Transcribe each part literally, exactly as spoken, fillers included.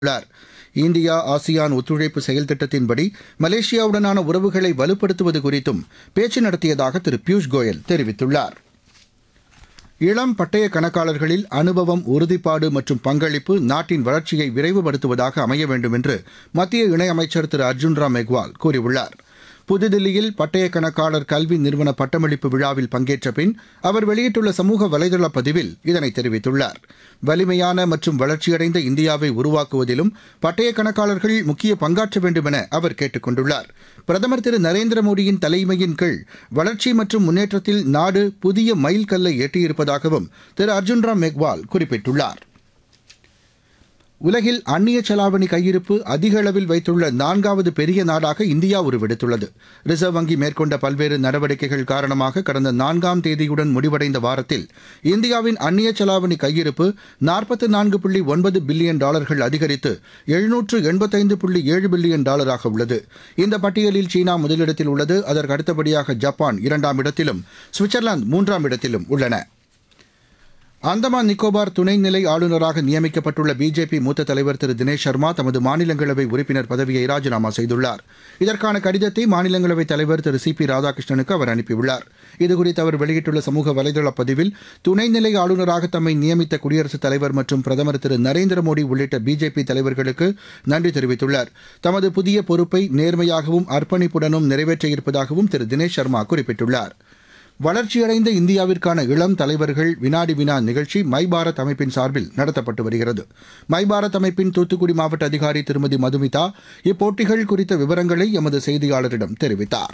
உள்ளார். India ASEAN ஒத்துழைப்பு செயல் திட்டத்தின்படி மலேசியாவுடனான உறவுகளை வலுப்படுத்துவது குறித்தும் பேச்சு நடத்தியதாக திரு பியூஷ் கோயல் தெரிவித்துள்ளார். இளம் பட்டய கணக்காளர்களில் அனுபவம், உறுதிப்பாடு மற்றும் பங்களிப்பு நாட்டின் வளர்ச்சியை விரைவுபடுத்துவதாக அமைய வேண்டும் என்று மத்திய இணையமைச்சர் திரு அர்ஜுன் ராம் மெக்வால் கூறியுள்ளார். புதுதில்லியில் பட்டய கணக்காளர் கல்வி நிறுவன பட்டமளிப்பு விழாவில் பங்கேற்ற பின் அவர் வெளியிட்டுள்ள சமூக வலைதள பதிவில் இதனை தெரிவித்துள்ளார். வலிமையான மற்றும் வளர்ச்சியடைந்த இந்தியாவை உருவாக்குவதிலும் பட்டய கணக்காளர்கள் முக்கிய பங்காற்ற வேண்டும் என அவர் கேட்டுக் கொண்டுள்ளார். பிரதமர் திரு நரேந்திர மோடியின் தலைமையின் கீழ் வளர்ச்சி மற்றும் முன்னேற்றத்தில் நாடு புதிய மைல்கல்லை எட்டியிருப்பதாகவும் திரு அர்ஜுன் ராம் மெக்வால் குறிப்பிட்டுள்ளார். உலகில் அந்நிய செலாவணி கையிருப்பு அதிக அளவில் வைத்துள்ள நான்காவது பெரிய நாடாக இந்தியா உருவெடுத்துள்ளது. ரிசர்வ் வங்கி மேற்கொண்ட பல்வேறு நடவடிக்கைகள் காரணமாக கடந்த நான்காம் தேதியுடன் முடிவடைந்த வாரத்தில் இந்தியாவின் அந்நிய செலாவணி கையிருப்பு நாற்பத்து நான்கு புள்ளி ஒன்பது பில்லியன் டாலர்கள் அதிகரித்து எழுநூற்று எண்பத்தைந்து புள்ளி ஏழு பில்லியன் டாலராக உள்ளது. இந்த பட்டியலில் சீனா முதலிடத்தில் உள்ளது. அதற்கு அடுத்தபடியாக ஜப்பான் இரண்டாம் இடத்திலும் சுவிட்சர்லாந்து மூன்றாம் இடத்திலும் உள்ளன. அந்தமான் நிக்கோபார் துணைநிலை ஆளுநராக நியமிக்கப்பட்டுள்ள பிஜேபி மூத்த தலைவர் திரு தினேஷ் சர்மா தமது மாநிலங்களவை உறுப்பினர் பதவியை ராஜினாமா செய்துள்ளார். இதற்கான கடிதத்தை மாநிலங்களவைத் தலைவர் திரு சி பி ராதாகிருஷ்ணனுக்கு அவர் அனுப்பியுள்ளார். இதுகுறித்து அவர் வெளியிட்டுள்ள சமூக வலைதள பதிவில் துணைநிலை ஆளுநராக தம்மை நியமித்த குடியரசுத் தலைவர் மற்றும் பிரதமர் திரு நரேந்திர மோடி உள்ளிட்ட பிஜேபி தலைவர்களுக்கு நன்றி தெரிவித்துள்ளார். தமது புதிய பொறுப்பை நேர்மையாகவும் அர்ப்பணிப்புடனும் நிறைவேற்ற இருப்பதாகவும் திரு தினேஷ் சர்மா குறிப்பிட்டுள்ளார். வளர்ச்சியடைந்த இந்தியாவிற்கான இளம் தலைவர்கள் வினாடி வினா நிகழ்ச்சி மை பாரத் அமைப்பின் சார்பில் நடத்தப்பட்டு வருகிறது. மை பாரத் அமைப்பின் தூத்துக்குடி மாவட்ட அதிகாரி திருமதி மதுமிதா இப்போட்டிகள் குறித்த விவரங்களை எமது செய்தியாளரிடம் தெரிவித்தார்.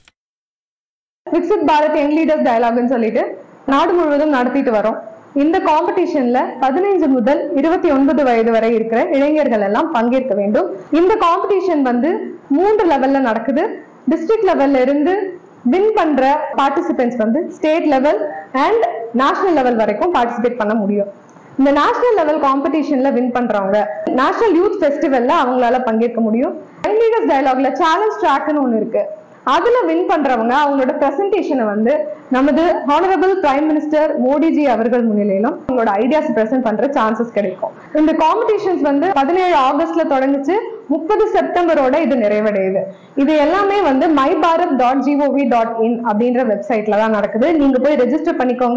விக்சித் பாரத் யங் லீடர்ஸ் டயலாக்னு சொல்லிட்டு நாடு முழுவதும் நடத்திட்டு வரோம். இந்த காம்படிஷன்ல பதினைந்து முதல் இருபத்தி ஒன்பது வயது வரை இருக்கிற இளைஞர்கள் எல்லாம் பங்கேற்க வேண்டும். இந்த காம்படிஷன் வந்து மூன்று லெவல்ல நடக்குது. டிஸ்ட்ரிக்ட் லெவல்ல இருந்து வின் பண்ற பார்ட்டிசிபென்ட்ஸ் வந்து state level and national level வரைக்கும் பார்ட்டிசிபேட் பண்ண முடியும். இந்த நேஷனல் லெவல் காம்படிஷன்ல வின் பண்றவங்க நேஷனல் யூத் ஃபெஸ்டிவல்ல அவங்களால பங்கேற்க முடியும். யங் லீடர்ஸ் டயலாக்ல சேலஞ்ச் ட்ராக்னு ஒன்று இருக்கு. அதுல வின் பண்றவங்க அவங்களோட பிரசன்டேஷனை வந்து நமது ஹானரபிள் பிரைம் மினிஸ்டர் மோடிஜி அவர்கள் முன்னிலையிலும் அவங்களோட ஐடியாஸ் பிரசன்ட் பண்ற சான்சஸ் கிடைக்கும். இந்த காம்படிஷன்ஸ் வந்து பதினேழு ஆகஸ்ட்ல தொடங்குச்சு. முப்பது செப்டம்பரோட இது நிறைவடையுது. இது எல்லாமே வந்து my Bharat dot gov dot in அப்படின்ற வெப்சைட்ல தான் நடக்குது. நீங்க போய் ரெஜிஸ்டர் பண்ணிக்கோங்க.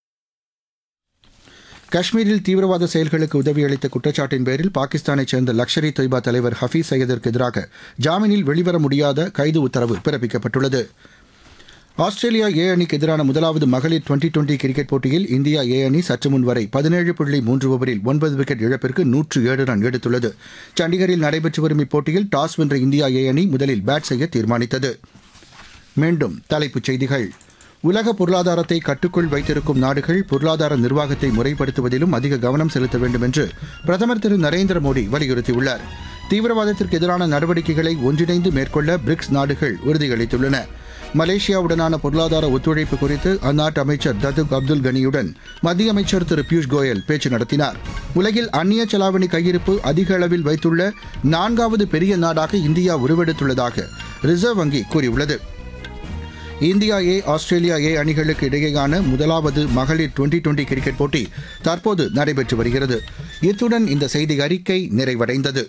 காஷ்மீரில் தீவிரவாத செயல்களுக்கு உதவியளித்த குற்றச்சாட்டின் பேரில் பாகிஸ்தானைச் சேர்ந்த லஷ்கர் இ தொய்பா தலைவர் ஹஃபீஸ் சையதிற்கு எதிராக ஜாமீனில் வெளிவர முடியாத கைது உத்தரவு பிறப்பிக்கப்பட்டுள்ளது. ஆஸ்திரேலியா ஏ அணிக்கு எதிரான முதலாவது மகளிர் டுவெண்டி டுவெண்டி கிரிக்கெட் போட்டியில் இந்தியா ஏ அணி சற்று முன் வரை பதினேழு புள்ளி மூன்று ஓவரில் ஒன்பது விக்கெட் இழப்பிற்கு நூற்று ஏழு ரன் எடுத்துள்ளது. சண்டிகரில் நடைபெற்று வரும் இப்போட்டியில் டாஸ் வென்ற இந்தியா ஏ அணி முதலில் பேட் செய்ய தீர்மானித்தது. மீண்டும் தலைப்புச் செய்திகள். உலக பொருளாதாரத்தை கட்டுக்குள் வைத்திருக்கும் நாடுகள் பொருளாதார நிர்வாகத்தை முறைப்படுத்துவதிலும் அதிக கவனம் செலுத்த வேண்டும் என்று பிரதமர் திரு நரேந்திர மோடி வலியுறுத்தியுள்ளார். தீவிரவாதத்திற்கு எதிரான நடவடிக்கைகளை ஒன்றிணைந்து மேற்கொள்ள பிரிக்ஸ் நாடுகள் உறுதியளித்துள்ளன. மலேசியாவுடனான பொருளாதார ஒத்துழைப்பு குறித்து அந்நாட்டு அமைச்சர் ததுக் அப்துல் கனியுடன் மத்திய அமைச்சர் திரு பியூஷ் கோயல் பேச்சு நடத்தினார். உலகில் அந்நிய செலாவணி கையிருப்பு அதிக அளவில் வைத்துள்ள நான்காவது பெரிய நாடாக இந்தியா உருவெடுத்துள்ளதாக ரிசர்வ் வங்கி கூறியுள்ளது. இந்தியா ஏ ஆஸ்திரேலியா ஏ அணிகளுக்கு இடையேயான முதலாவது மகளிர் டுவெண்டி டுவெண்டி கிரிக்கெட் போட்டி தற்போது நடைபெற்று வருகிறது. இத்துடன் இந்த செய்தி அறிக்கை நிறைவடைந்தது.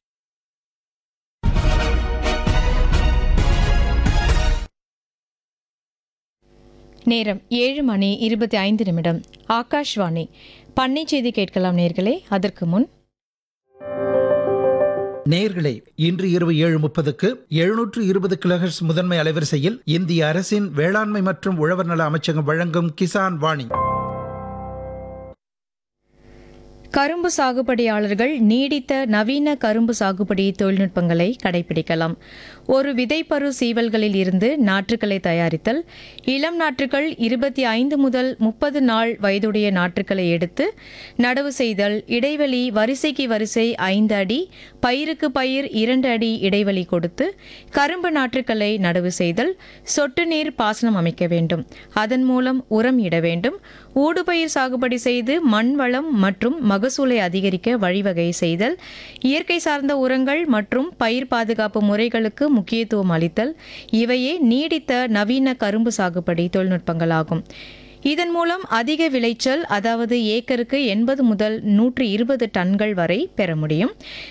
நேரம் ஏழு மணி இருபத்தி ஐந்து நிமிடம். ஆகாஷ்வாணி பண்ணை செய்தி கேட்கலாம் நேர்களே. அதற்கு முன் நேயர்களே, இன்று இரவு ஏழு முப்பதுக்கு எழுநூற்று இருபது கிலோஹெர்ட்ஸ் முதன்மை அலைவரிசையில் இந்திய அரசின் வேளாண்மை மற்றும் உழவர் நல அமைச்சகம் வழங்கும் கிசான் வாணி. கரும்பு சாகுபடியாளர்கள் நீடித்த நவீன கரும்பு சாகுபடி தொழில்நுட்பங்களை கடைபிடிக்கலாம். ஒரு விதைப்பரு சீவல்களில் இருந்து நாற்றுக்களை தயாரித்தல், இளம் நாற்றுக்கள் இருபத்தி ஐந்து முதல் முப்பது நாள் வயதுடைய நாற்றுக்களை எடுத்து நடவு செய்தல், இடைவெளி வரிசைக்கு வரிசை ஐந்து அடி, பயிருக்கு பயிர் இரண்டு அடி இடைவெளி கொடுத்து கரும்பு நாற்றுக்களை நடவு செய்தல், சொட்டு நீர் பாசனம் அமைக்க வேண்டும். அதன் மூலம் உரம் இட வேண்டும். ஊடுபயிர் சாகுபடி செய்து மண் வளம் மற்றும் மகசூலை அதிகரிக்க வழிவகை செய்தல், இயற்கை சார்ந்த உரங்கள் மற்றும் பயிர் பாதுகாப்பு முறைகளுக்கு முக்கியத்துவம் அளித்தல், இவையே நீடித்த நவீன கரும்பு சாகுபடி தொழில்நுட்பங்களாகும். இதன் மூலம் அதிக விளைச்சல், அதாவது ஏக்கருக்கு எண்பது முதல் நூற்று இருபது டன்கள் வரை பெற முடியும்.